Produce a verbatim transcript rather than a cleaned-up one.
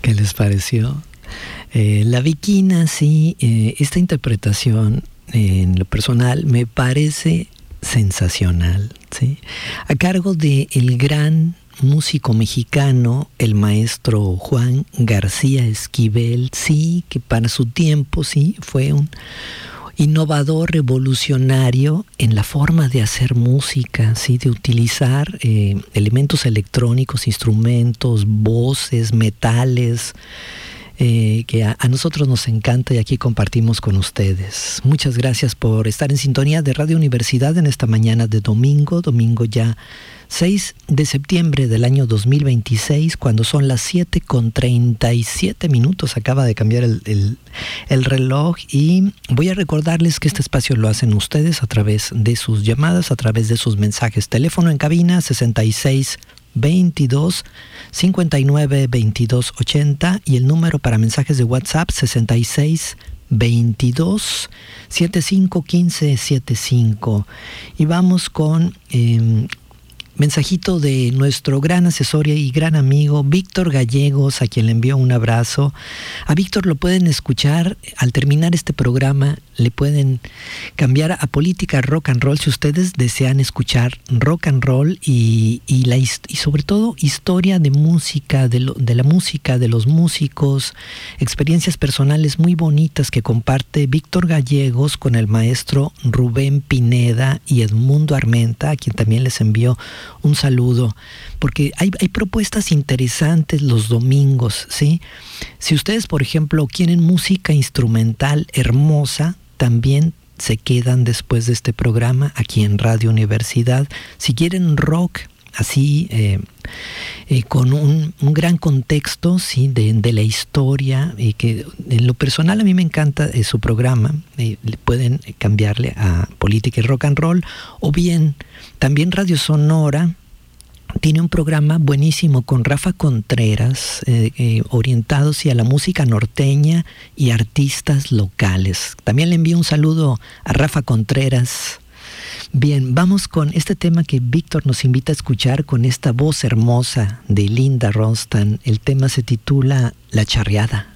¿Qué les pareció? Eh, la Bikina, sí, eh, esta interpretación eh, en lo personal me parece sensacional, ¿sí? A cargo de el gran músico mexicano, el maestro Juan García Esquivel, sí, que para su tiempo, sí, fue un innovador, revolucionario en la forma de hacer música, ¿sí? De utilizar eh, elementos electrónicos, instrumentos, voces, metales, eh, que a, a nosotros nos encanta y aquí compartimos con ustedes. Muchas gracias por estar en sintonía de Radio Universidad en esta mañana de domingo, domingo ya seis de septiembre del año dos mil veintiséis, cuando son las siete con treinta y siete minutos. Acaba de cambiar el, el, el reloj y voy a recordarles que este espacio lo hacen ustedes a través de sus llamadas, a través de sus mensajes. Teléfono en cabina sesenta y seis veintidós cincuenta y nueve veintidós ochenta y el número para mensajes de WhatsApp sesenta y seis veintidós setenta y cinco quince setenta y cinco. Y vamos con eh, mensajito de nuestro gran asesor y gran amigo Víctor Gallegos, a quien le envío un abrazo. A Víctor lo pueden escuchar al terminar este programa, le pueden cambiar a Política Rock and Roll si ustedes desean escuchar rock and roll y, y, la, y sobre todo historia de música, de, lo, de la música, de los músicos, experiencias personales muy bonitas que comparte Víctor Gallegos con el maestro Rubén Pineda y Edmundo Armenta, a quien también les envío un saludo, porque hay, hay propuestas interesantes los domingos, ¿sí? Si ustedes, por ejemplo, quieren música instrumental hermosa, también se quedan después de este programa aquí en Radio Universidad. Si quieren rock así, eh, eh, con un, un gran contexto, sí, de, de la historia, y que en lo personal a mí me encanta eh, su programa, eh, le pueden cambiarle a Política y Rock and Roll, o bien también Radio Sonora tiene un programa buenísimo con Rafa Contreras, eh, eh, orientado sí, a la música norteña y artistas locales. También le envío un saludo a Rafa Contreras. Bien, vamos con este tema que Víctor nos invita a escuchar con esta voz hermosa de Linda Ronstadt. El tema se titula La Charreada.